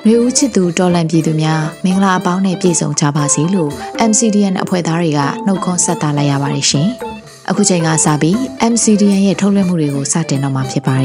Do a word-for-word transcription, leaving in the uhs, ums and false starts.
နှွေဦးချစ်သူတော်လန်ပြည်သူများမင်္ဂလာအပေါင်းနဲ့ပြည့်စုံကြပါစေလို့ M C D N အဖွဲ့သားတွေကနှုတ်ခွန်းဆက်တာလိုက်ရပါတယ်ရှင်။အခုချိန်ကစပြီး M C D N ရဲ့ထုတ်လွှင့်မှုတွေကိုစတင်တော့မှာဖြစ်ပါတယ်